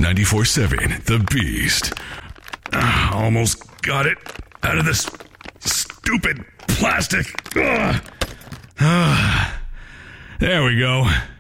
94.7, The Beast. Almost got it out of this stupid plastic. There we go.